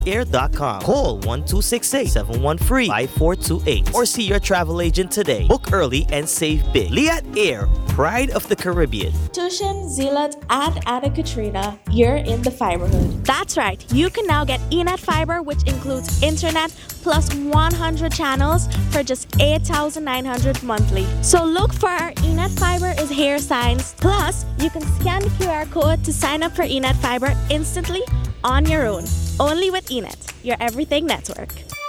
liatair.com. Call 1268-713-5428 or see your travel agent today. Book early and save big. Liat Air, pride of the Caribbean. Tushin, Zealot, and Anna Katrina, you're in the fiberhood. That's right. You can now get Enet Fiber, which includes internet plus 100 channels for just $8,900 monthly. So look for our Enet Fiber is here signs. Plus, you can scan the QR code to sign up for Enet Fiber instantly on your own. Only with Enet, your everything network.